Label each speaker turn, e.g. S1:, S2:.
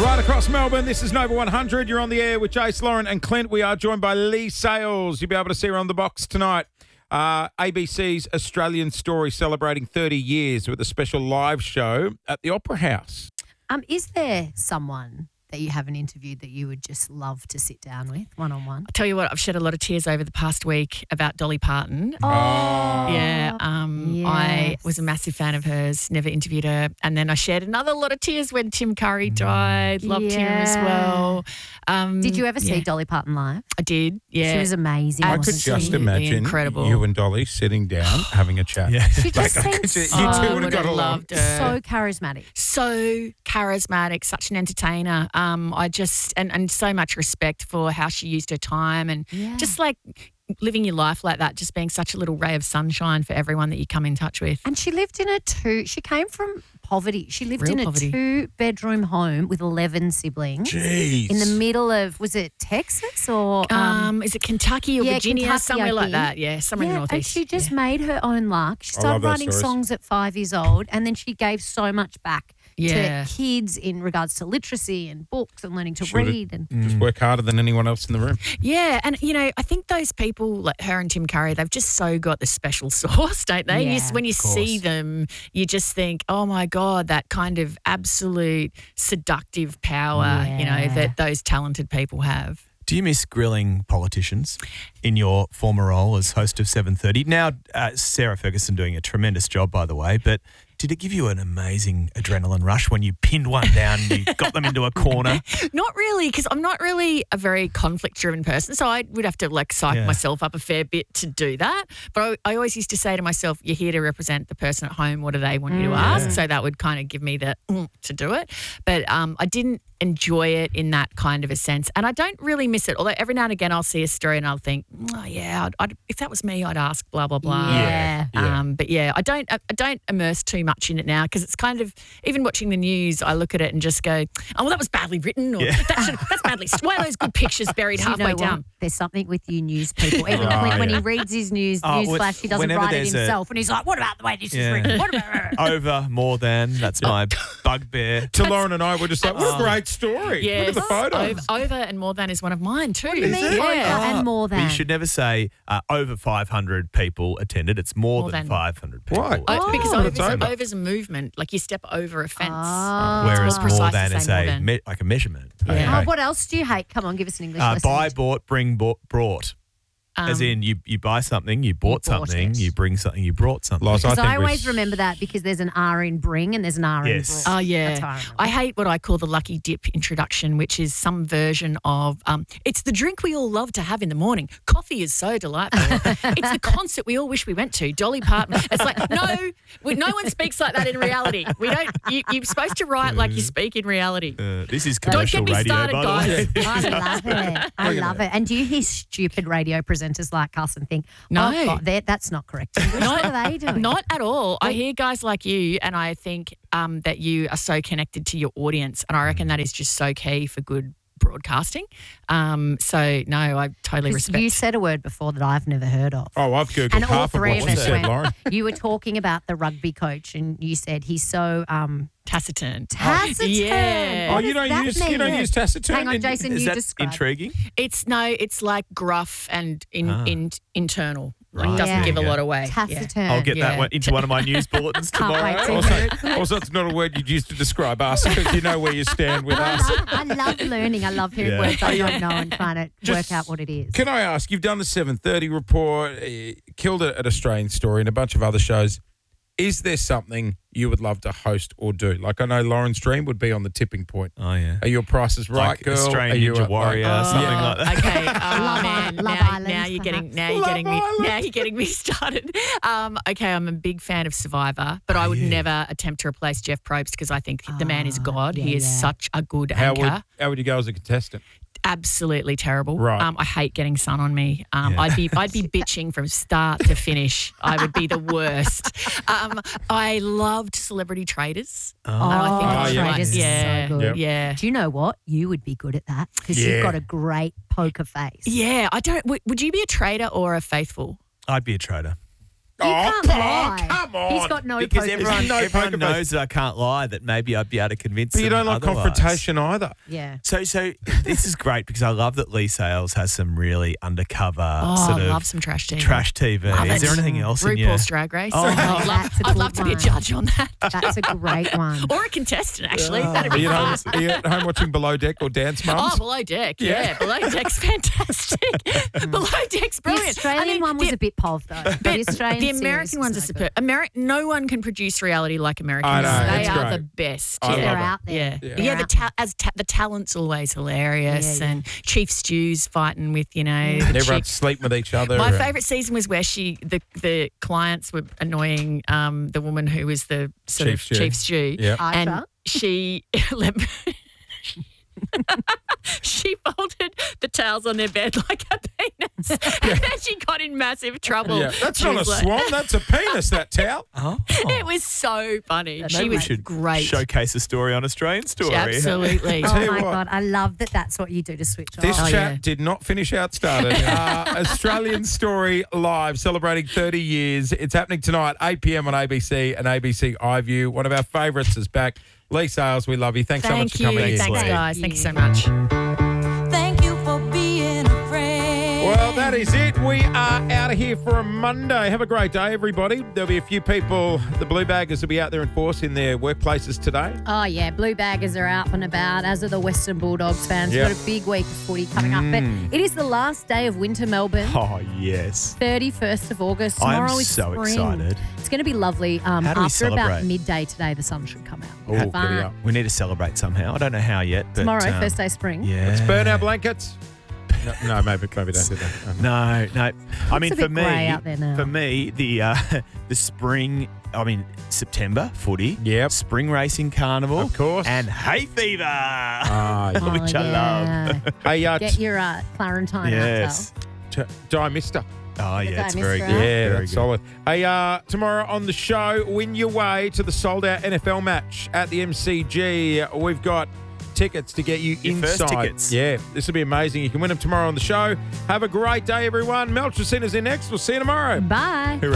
S1: Right across Melbourne, this is Nova 100. You're on the air with Jace, Lauren and Clint. We are joined by Lee Sales. You'll be able to see her on The Box tonight. ABC's Australian Story celebrating 30 years with a special live show at the Opera House.
S2: Is there someone that you haven't interviewed that you would just love to sit down with one-on-one?
S3: I'll tell you what, I've shed a lot of tears over the past week about Dolly Parton.
S2: Oh,
S3: Yeah, I was a massive fan of hers, never interviewed her. And then I shed another lot of tears when Tim Curry died. Loved him as well.
S2: Did you ever see Dolly Parton live?
S3: I did, yeah.
S2: She was amazing.
S1: I could
S2: wasn't
S1: just
S2: she?
S1: imagine
S3: incredible.
S1: you and Dolly sitting down having a chat.
S4: Yeah.
S2: She just
S1: I could
S2: seems
S1: see- you two
S3: I
S1: would have got along.
S3: loved her.
S2: so charismatic.
S3: So charismatic, such an entertainer. I just and so much respect for how she used her time and just like living your life like that, just being such a little ray of sunshine for everyone that you come in touch with.
S2: And she lived in she came from poverty. She lived
S3: Real
S2: in a
S3: poverty.
S2: 2-bedroom home with 11 siblings.
S1: Jeez.
S2: In the middle of, was it Texas or?
S3: Is it Kentucky or Virginia?
S2: Kentucky,
S3: Somewhere
S2: I
S3: like
S2: think.
S3: that. Yeah, somewhere in the
S2: And
S3: northeast.
S2: she just made her own luck. She
S1: I love
S2: started
S1: those
S2: writing
S1: stories.
S2: songs at 5 years old, and then she gave so much back
S3: Yeah.
S2: to kids in regards to literacy and books and learning to
S1: Should've-
S2: read. And
S1: Just work harder than anyone else in the room.
S3: Yeah, and I think those people like her and Tim Curry, they've just so got the special sauce, don't they?
S2: Yeah,
S3: When you see them, you just think, oh my God, that kind of absolute seductive power, that those talented people have.
S4: Do you miss grilling politicians in your former role as host of 7:30? Now, Sarah Ferguson doing a tremendous job, by the way, but did it give you an amazing adrenaline rush when you pinned one down and you got them into a corner?
S3: Not really, because I'm not really a very conflict-driven person, so I would have to psych myself up a fair bit to do that. But I always used to say to myself, you're here to represent the person at home. What do they want you to ask? So that would kind of give me the to do it. But I didn't enjoy it in that kind of a sense, and I don't really miss it. Although every now and again I'll see a story and I'll think, oh yeah, if that was me, I'd ask blah blah blah.
S2: Yeah.
S3: But yeah, I don't immerse too much in it now because it's kind of, even watching the news, I look at it and just go, oh well, that was badly written, or that's badly. Why are those good pictures buried
S2: Do you know
S3: halfway
S2: what?
S3: down?
S2: There's something with you news people. Even when he reads his news flash, he doesn't
S4: whenever
S2: write it
S4: there's a-
S2: himself. And he's like, what about the way this is written? What about
S4: Over, more than, that's my bugbear.
S1: To Lauren and I were just like, what a great story.
S3: Yes,
S1: Look at the photos.
S3: over and more than is one of mine too.
S2: What do you mean?
S3: Yeah.
S2: Over and more
S4: But
S2: than.
S4: you should never say over 500 people attended. It's more than 500 people.
S1: Right.
S3: Because
S1: Oh, it's over.
S3: over's a movement, like you step over a fence.
S4: Whereas
S3: It's
S4: more
S3: precise
S4: than
S3: to
S4: is
S3: say more than.
S4: like a measurement.
S3: Yeah.
S4: Okay.
S2: What else do you hate? Come on, give us an English lesson.
S4: Buy, bought, bring, brought. As in, you buy something, you bought
S2: bought
S4: something,
S2: it.
S4: you bring something, you brought something.
S1: Loz,
S2: Because
S1: think
S2: I
S1: we're
S2: always remember that because there's an R in bring and there's an R
S4: Yes.
S2: in brought.
S3: Oh, yeah.
S2: That's how I remember.
S3: I hate what I call the lucky dip introduction, which is some version of it's the drink we all love to have in the morning. Coffee is so delightful. It's the concert we all wish we went to, Dolly Parton. It's like, no one speaks like that in reality. We don't. You're supposed to write like you speak in reality.
S4: This is
S3: Don't
S4: commercial
S3: get me
S4: radio,
S3: started,
S4: by the way.
S3: guys.
S2: I love it. I love it. And do you hear stupid radio presenters like us and think,
S3: No.
S2: oh, God, that's not correct. What are they doing?
S3: Not at all. I hear guys like you, and I think that you are so connected to your audience, and I reckon that is just so key for good broadcasting. So no, I totally
S2: 'Cause
S3: respect.
S2: you said a word before that I've never heard of.
S1: Oh, I've Googled
S2: And all
S1: half of
S2: three
S1: what
S2: of
S1: she
S2: us
S1: said,
S2: went.
S1: Lauren.
S2: You were talking about the rugby coach, and you said he's so
S3: taciturn.
S2: taciturn.
S3: Yeah.
S2: What
S1: you
S2: does
S1: don't
S2: that
S1: you don't
S2: mean?
S1: use taciturn.
S2: Hang on, Jason,
S4: Is
S2: you
S4: that
S2: describe.
S4: intriguing?
S3: It's like gruff and internal. Like
S4: Right.
S3: doesn't
S2: Yeah.
S3: give a lot away.
S2: Taciturn.
S4: I'll get that
S3: Yeah.
S4: one into one of my news bulletins
S2: Can't wait
S4: tomorrow.
S2: to hear it.
S1: Also, it's not a word you'd use to describe us because you know where you stand with us.
S2: I love learning. I love hearing
S4: Yeah.
S2: words I don't know and trying to work out what it is.
S1: Can I ask, you've done the 7:30 report, killed it at Australian Story and a bunch of other shows. Is there something you would love to host or do? Like I know Lauren's dream would be on the tipping point.
S4: Oh, yeah.
S1: Are your prices right,
S4: Like
S1: girl?
S4: Australian
S1: Are you
S4: Ninja Warrior, something like that.
S3: Okay.
S2: Love
S3: Man,
S2: Love
S3: now
S2: Island,
S3: you're getting
S2: perhaps.
S3: now you're getting me started. Okay, I'm a big fan of Survivor, but I would never attempt to replace Jeff Probst because I think the man is God.
S2: yeah,
S3: He is
S2: yeah.
S3: such a good
S1: How
S3: anchor.
S1: would you go as a contestant?
S3: Absolutely terrible.
S1: Right.
S3: I hate getting sun on me. I'd be bitching from start to finish. I would be the worst. I loved Celebrity Traders.
S2: Oh,
S3: I think that's
S1: yeah.
S3: right.
S2: Traders is
S3: Yeah.
S2: so good.
S1: Yep.
S3: Yeah.
S2: Do you know what? You would be good at that because
S1: Yeah.
S2: you've got a great poker face.
S3: Yeah. I don't. Would you be a trader or a faithful?
S4: I'd be a trader.
S2: can't lie.
S1: come on.
S2: He's got no
S4: Because
S2: poker
S4: everyone,
S2: face.
S1: no
S4: everyone
S1: poker
S4: knows that I can't lie, that maybe I'd be able to convince
S1: But you
S4: them
S1: don't like
S4: otherwise.
S1: confrontation either.
S2: Yeah.
S4: So this is great because I love that Lee Sales has some really undercover
S3: Oh,
S4: sort
S3: I
S4: of
S3: love some trash TV.
S4: trash TV.
S3: Love
S4: Is
S3: it.
S4: there anything else in your...
S3: RuPaul's Drag Race.
S4: Oh,
S2: that's a
S3: I'd
S2: good
S3: love to be a
S2: one.
S3: judge on that.
S2: That's a great one.
S3: Or a contestant, actually. That'd
S1: Are
S3: be
S1: you,
S3: fun.
S1: are you at home watching Below Deck or Dance Mums?
S3: Oh, Below Deck. Yeah, Below Deck's fantastic. Below Deck's
S2: The
S3: brilliant.
S2: Australian one was a bit pov though.
S3: But
S2: the Australian
S3: the
S2: series
S3: American
S2: was
S3: ones are
S2: so
S3: superb.
S2: good.
S3: No one can produce reality like Americans.
S1: I know,
S3: They
S1: it's
S3: are
S1: great.
S3: the best.
S1: I
S2: They're
S1: love it.
S2: out there.
S3: Yeah,
S2: They're out
S3: the talent's always hilarious,
S2: Yeah, yeah.
S3: and Chief Stew's fighting with the
S1: And everyone's
S3: chick.
S1: sleeping with each other.
S3: My favourite season was where the clients were annoying the woman who was the sort
S1: Chief
S3: of
S1: Stew.
S3: Chief Stew,
S1: Yeah.
S3: and
S2: Aisha?
S3: she she folded the towels on their bed like a penis, and then she got in massive trouble.
S1: Yeah, that's
S3: She
S1: not a
S3: was like-
S1: swan. That's a penis. That towel.
S4: Oh.
S3: It was so funny.
S2: Maybe
S3: She
S4: we
S3: was
S4: should
S3: great.
S4: showcase a story on Australian Story.
S3: Absolutely.
S2: Oh
S1: Tell you
S2: my
S1: what.
S2: God, I love that that's what you do to switch
S1: This
S2: off.
S3: Oh,
S1: chat
S3: yeah.
S1: did not finish how it started. Australian Story Live, celebrating 30 years. It's happening tonight, 8 p.m. on ABC and ABC iView. One of our favourites is back. Lee Sales, we love you. Thanks so much
S3: Thank
S1: for
S3: you.
S1: coming in.
S3: Thanks,
S4: Lee.
S3: guys. Thank you so much.
S5: Thank you for being a friend.
S1: Well, that is it. We are out of here for a Monday. Have a great day, everybody. There'll be a few people, the Blue Baggers will be out there in force in their workplaces today.
S2: Oh, yeah. Blue Baggers are out and about, as are the Western Bulldogs fans.
S1: Yeah.
S2: We've got a big week of footy coming up. But it is the last day of winter, Melbourne.
S4: Oh, yes.
S2: 31st of August.
S4: I'm
S2: Tomorrow is
S4: so
S2: spring.
S4: excited.
S2: It's going to be lovely.
S4: do we
S2: After about
S4: celebrate?
S2: midday today, the sun should come out.
S1: Oh,
S2: Have
S1: giddy
S2: fun.
S1: up.
S4: We need to celebrate somehow. I don't know how yet. But,
S2: Tomorrow, first day spring.
S4: Yeah.
S1: Let's burn our blankets. No, maybe don't do that.
S4: No. I mean,
S2: a
S4: for
S2: bit grey
S4: me,
S2: out there now.
S4: the spring. I mean, September footy.
S1: Yep.
S4: Spring racing carnival.
S1: Of course.
S4: And hay fever.
S1: Ah, yeah.
S2: Oh,
S4: Which I love.
S1: Hey,
S2: Get your Clarentine
S4: Yes.
S1: Die Mister.
S4: Oh,
S2: The
S4: yeah, it's
S2: Dime
S4: very
S2: is
S4: good.
S2: great.
S1: Yeah,
S4: Very
S1: that's
S4: good.
S1: solid. Hey, tomorrow on the show, win your way to the sold-out NFL match at the MCG. We've got tickets to get you
S4: Your
S1: inside.
S4: first tickets.
S1: Yeah, this will be amazing. You can win them tomorrow on the show. Have a great day, everyone. Mel Tracina's in next. We'll see you tomorrow.
S2: Bye.